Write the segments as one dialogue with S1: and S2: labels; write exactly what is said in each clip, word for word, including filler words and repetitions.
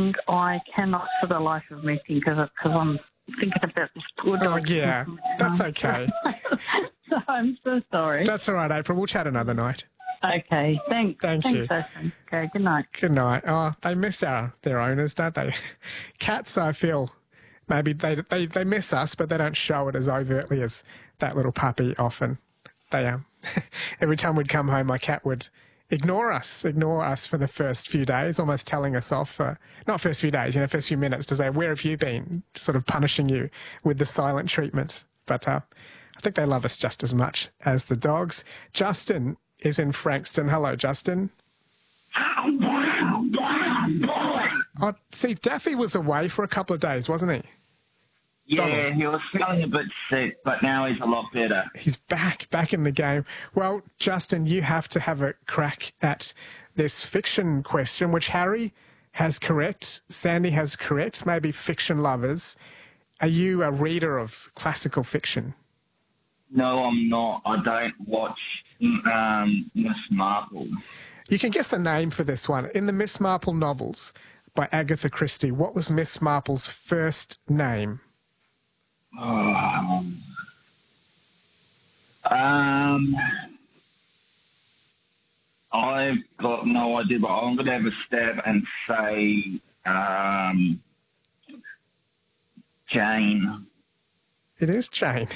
S1: and I cannot for the life of me think of it because I'm thinking about this poor
S2: Oh,
S1: dog.
S2: yeah, that's okay.
S1: So I'm so sorry.
S2: That's all right, April. We'll chat another night.
S1: Okay, thanks.
S2: Thank
S1: thanks,
S2: you.
S1: Jason. Okay, good night.
S2: Good night. Oh, they miss our their owners, don't they? Cats, I feel, maybe they, they, they miss us, but they don't show it as overtly as that little puppy often. They um, every time we'd come home, my cat would ignore us, ignore us for the first few days, almost telling us off for, not first few days, you know, first few minutes to say, where have you been? Sort of punishing you with the silent treatment. But uh, I think they love us just as much as the dogs. Justin is in Frankston. Hello, Justin. Oh, see, Daffy was away for a couple of days, wasn't he?
S3: Yeah,
S2: Donald.
S3: he was feeling a bit sick, but now he's a lot better.
S2: He's back, back in the game. Well, Justin, you have to have a crack at this fiction question, which Harry has correct, Sandy has correct, maybe fiction lovers. Are you a reader of classical fiction?
S3: No, I'm not. I don't watch um, Miss Marple.
S2: You can guess a name for this one. In the Miss Marple novels by Agatha Christie, what was Miss Marple's first name?
S3: Oh. Um, I've got no idea, but I'm going to have a stab and say um, Jane.
S2: It is Jane.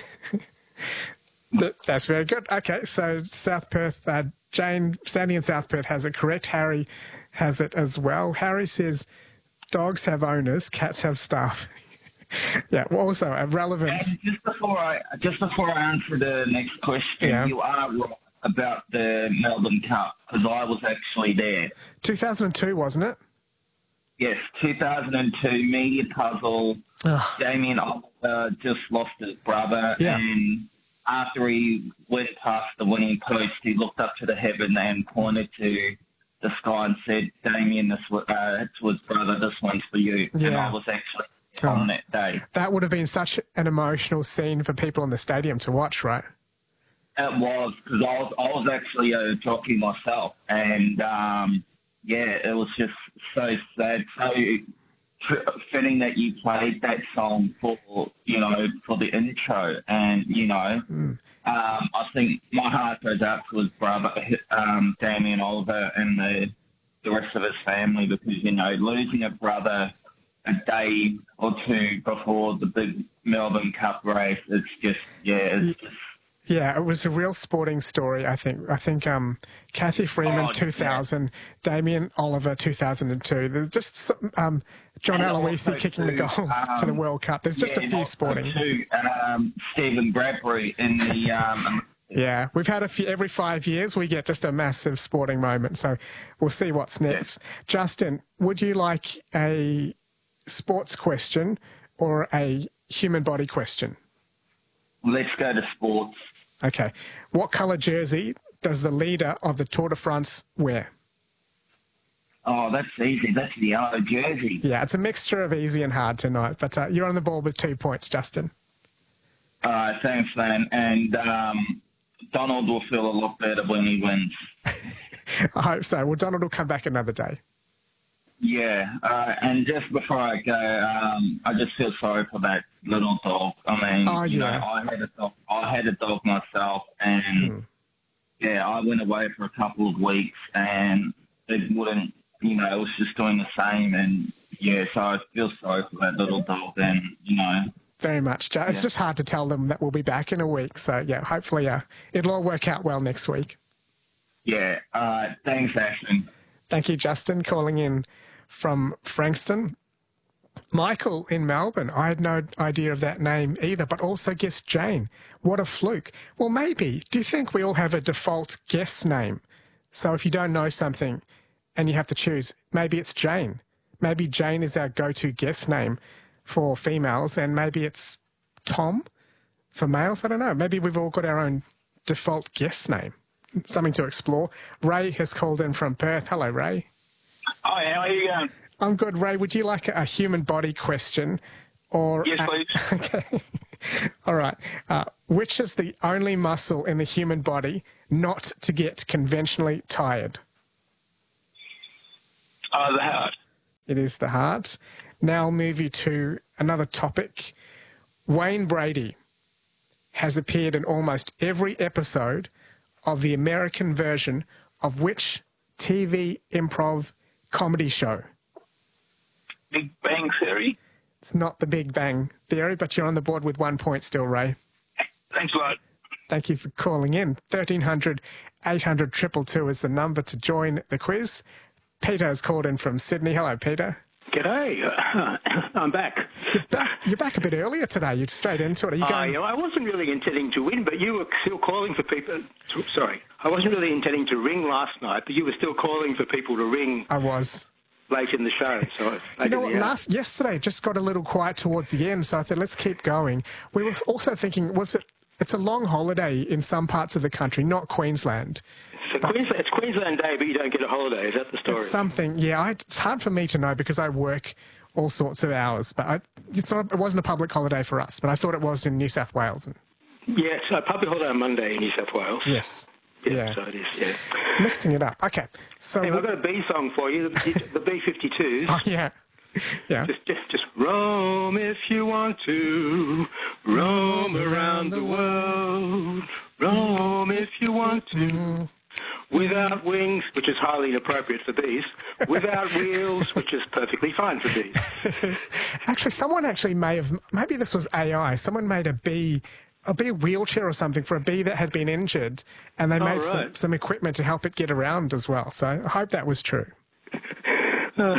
S2: That, that's very good. Okay, so South Perth, uh, Jane, Sandy in South Perth has it correct. Harry has it as well. Harry says dogs have owners, cats have staff. Yeah, well, also a relevant.
S3: And just before I just before I answer the next question,
S2: Yeah.
S3: you are right about the Melbourne Cup because I was actually there.
S2: two thousand two, wasn't it?
S3: Yes, two thousand two media puzzle.
S2: Ugh.
S3: Damien Oliver just lost his brother,
S2: Yeah.
S3: and after he went past the winning post, he looked up to the heaven and pointed to the sky and said, "Damien, this was uh, to his brother. This one's for you." And
S2: Yeah.
S3: I was actually
S2: Oh.
S3: on that day.
S2: That would have been such an emotional scene for people in the stadium to watch, right?
S3: It was because I was I was actually a jockey myself, and um, yeah, it was just so sad, so fitting that you played that song for you know for the intro, and you know, mm. um, I think my heart goes out to his brother, um, Damien Oliver, and the the rest of his family because you know losing a brother a day or two before the big Melbourne Cup race, it's just yeah, it's just.
S2: Yeah, it was a real sporting story, I think. I think um, Kathy Freeman,
S3: oh,
S2: two thousand, yeah. Damien Oliver, two thousand two. There's just um, John
S3: and
S2: Aloisi kicking too, the goal um, to the World Cup. There's just
S3: yeah,
S2: a few sporting.
S3: Too, and um, Stephen Bradbury in the... Um,
S2: yeah, we've had a few, every five years we get just a massive sporting moment. So we'll see what's next. Yeah. Justin, would you like a sports question or a human body question?
S3: Let's go to sports.
S2: Okay. What colour jersey does the leader of the Tour de France wear?
S3: Oh, that's easy. That's the yellow jersey.
S2: Yeah, it's a mixture of easy and hard tonight, but uh, you're on the ball with two points, Justin.
S3: Uh, thanks, man. And um, Donald will feel a lot better when he wins.
S2: I hope so. Well, Donald will come back another day.
S3: Yeah, uh, and just before I go, um, I just feel sorry for that little dog. I mean,
S2: oh,
S3: you
S2: yeah.
S3: know, I had a dog. I had a dog myself, and mm. yeah, I went away for a couple of weeks, and it wouldn't, you know, it was just doing the same, and yeah, so I feel sorry for that little dog, and you know.
S2: Very much. It's yeah. just hard to tell them that we'll be back in a week, so yeah, hopefully uh, it'll all work out well next week.
S3: Yeah. Uh, thanks, Ashton.
S2: Thank you, Justin, calling in from Frankston. Michael in Melbourne, I had no idea of that name either, but also guessed Jane. What a fluke. Well, maybe. Do you think we all have a default guess name? So if you don't know something and you have to choose, maybe it's Jane. Maybe Jane is our go-to guess name for females, and maybe it's Tom for males. I don't know. Maybe we've all got our own default guess name. Something to explore. Ray has called in from Perth. Hello, Ray.
S4: Hi, how are you going?
S2: I'm good, Ray. Would you like a human body question? Or
S4: yes,
S2: a...
S4: please.
S2: Okay. All right. Uh, which is the only muscle in the human body not to get conventionally tired?
S4: Uh, the heart.
S2: It is the heart. Now I'll move you to another topic. Wayne Brady has appeared in almost every episode of the American version of which T V improv comedy show?
S4: Big Bang Theory.
S2: It's not the Big Bang Theory, but you're on the board with one point still, Ray.
S4: Thanks a lot.
S2: Thank you for calling in. thirteen hundred, eight hundred, two two two is the number to join the quiz. Peter has called in from Sydney. Hello, Peter.
S5: G'day. Uh, I'm back.
S2: You're back, you're back a bit earlier today. You're straight into it. Are you going?
S5: I, I wasn't really intending to win, but you were still calling for people. Sorry. I wasn't really intending to ring last night, but you were still calling for people to ring
S2: I was.
S5: late in the show. So I
S2: You know what,
S5: didn't-
S2: last, yesterday it just got a little quiet towards the end, so I thought, let's keep going. We were also thinking, was it, it's a long holiday in some parts of the country, not Queensland.
S5: So Queensland, it's Queensland Day, but you don't get a holiday. Is that the story?
S2: It's something, yeah, I, it's hard for me to know because I work all sorts of hours, but I, it's not, it wasn't a public holiday for us, but I thought it was in New South Wales. And,
S5: Yeah, it's a public holiday on Monday in New South Wales.
S2: yes.
S5: Yeah,
S2: Yeah.
S5: so it is, yeah.
S2: Mixing it up. Okay. So,
S5: Anyway, I've got a B song for you, the, the B fifty-twos.
S2: oh, yeah. Yeah.
S5: Just, just, just roam if you want to, roam around the world, roam if you want to, without wings, which is highly inappropriate for bees, without wheels, which is perfectly fine for bees.
S2: Actually, someone actually may have, maybe this was A I, someone made a bee, a bee wheelchair or something for a bee that had been injured, and they
S5: Oh,
S2: made some,
S5: right.
S2: some equipment to help it get around as well. So I hope that was true.
S5: Oh,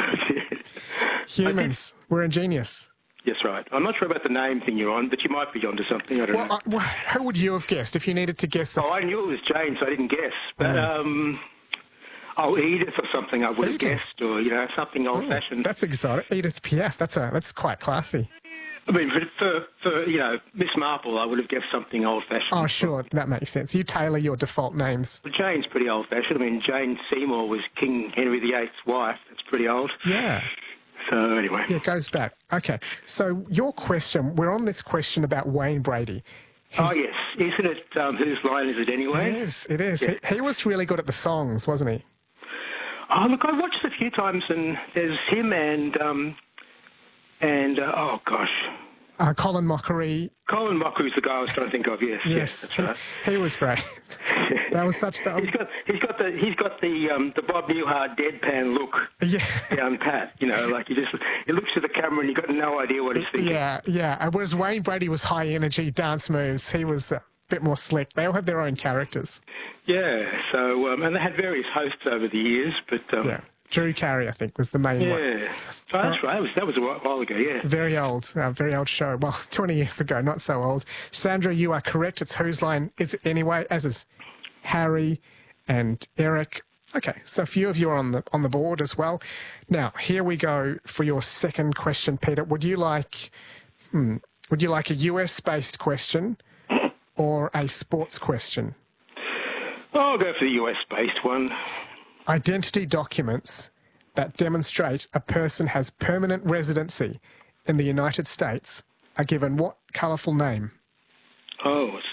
S2: Humans, we're ingenious.
S5: yes, right. I'm not sure about the name thing you're on, but you might be onto something. I don't know.
S2: Well, I, well, who would you have guessed if you needed to guess? A,
S5: Oh, I knew it was Jane, so I didn't guess. But, um, oh, Edith or something I would have
S2: Edith.
S5: guessed, or, you know, something old-fashioned.
S2: that's exotic. Edith Piaf. That's a that's quite classy.
S5: I mean, for, for, for, you know, Miss Marple, I would have guessed something old-fashioned.
S2: Oh, sure, that makes sense. You tailor your default names.
S5: Well, Jane's pretty old-fashioned. I mean, Jane Seymour was King Henry the Eighth's wife. That's pretty old.
S2: Yeah.
S5: So, anyway.
S2: Yeah, it goes back. Okay, so your question, we're on this question about Wayne Brady.
S5: Oh, yes. Isn't it, um, whose line is it anyway?
S2: It is, it is.
S5: Yeah.
S2: He, he was really good at the songs, wasn't he?
S5: Oh, look, I watched it a few times, and there's him and, um, and, uh, oh, gosh.
S2: Uh, Colin Mockery.
S5: Colin Mockery's the guy I was trying to think of, yes.
S2: Yes,
S5: that's right.
S2: he, he was great. That was such the
S5: He's got, he's got the, he's got the, um, the Bob Newhart deadpan look
S2: yeah,
S5: down pat. You know, like you just, he looks at the camera and you got no idea what he's thinking.
S2: yeah, yeah. And whereas Wayne Brady was high energy dance moves, he was a bit more slick. They all had their own characters.
S5: Yeah. So, um, and they had various hosts over the years, but um,
S2: Yeah, Drew Carey, I think, was the main one.
S5: yeah. Oh, that's right. That was that was a while ago. Yeah.
S2: Very old, uh, very old show. Well, twenty years ago, not so old. Sandra, you are correct. It's Whose Line Is It Anyway? As is Harry and Eric. Okay, so a few of you are on the on the board as well. Now, here we go for your second question, Peter. Would you like, hmm, would you like a U S-based question or a sports question?
S5: I'll go for the U S-based one.
S2: Identity documents that demonstrate a person has permanent residency in the United States are given what colourful name?
S5: Oh, it's-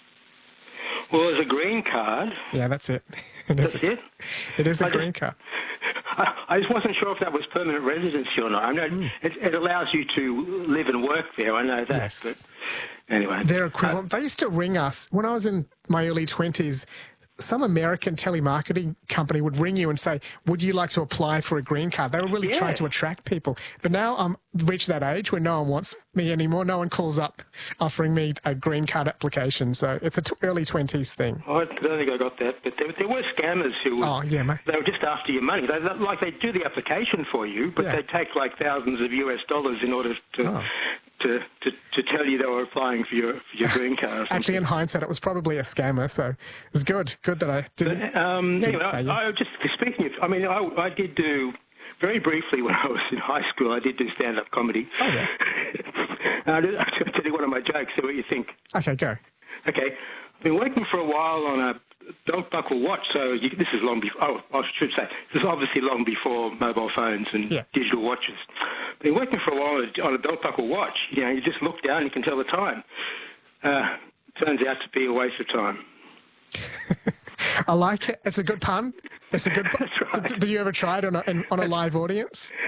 S5: well, there's a green card.
S2: Yeah, that's it. It is,
S5: That's it.
S2: it is a
S5: I just-
S2: green card.
S5: I, I just wasn't sure if that was permanent residency or not. I know
S2: Hmm.
S5: it, it allows you to live and work there. I know that.
S2: Yes.
S5: But anyway,
S2: They're equivalent. They used to ring us when I was in my early twenties. Some American telemarketing company would ring you and say, would you like to apply for a green card? They were really
S5: Yeah.
S2: trying to attract people. But now I'm reached that age where no one wants me anymore. No one calls up offering me a green card application. So it's a t- early twenties thing.
S5: I don't think I got that. But there, there were scammers who would,
S2: Oh, yeah, mate.
S5: they were just after your money. They, they- like they do the application for you, but
S2: Yeah.
S5: they take like thousands of U S dollars in order to
S2: Oh.
S5: to, to to tell you they were applying for your for your green card. or
S2: Actually,
S5: something.
S2: in hindsight, it was probably a scammer. So it's good. Good that I didn't.
S5: Um,
S2: Didn't
S5: anyway,
S2: say
S5: I,
S2: yes.
S5: I just speaking of, I mean, I, I did do very briefly when I was in high school. I did do stand-up comedy.
S2: Oh, yeah.
S5: I'll tell you one of my jokes. See what you think.
S2: Okay, go.
S5: Okay, I've been working for a while on a belt buckle watch. So you, this is long before. Oh, I should say this is obviously long before mobile phones and
S2: Yeah.
S5: digital watches. Been working for a while on a belt buckle watch. You know, you just look down, you can tell the time. Uh, turns out to be a waste of time.
S2: I like it. It's a good pun. It's a good pun.
S5: That's right.
S2: Did, did you ever try it on a, in, on a live audience?